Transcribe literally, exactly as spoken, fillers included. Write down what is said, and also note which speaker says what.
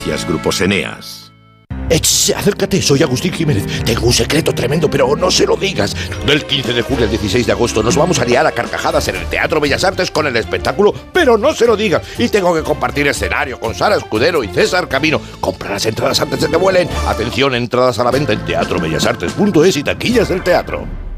Speaker 1: Grupos Eneas.
Speaker 2: Ech, acércate, soy Agustín Jiménez. Tengo un secreto tremendo, pero no se lo digas. Del quince de julio al dieciséis de agosto nos vamos a liar a carcajadas en el Teatro Bellas Artes con el espectáculo, pero no se lo digas. Y tengo que compartir escenario con Sara Escudero y César Camino. Compra las entradas antes de que vuelen. Atención, entradas a la venta en teatro bellas artes punto es y taquillas del teatro.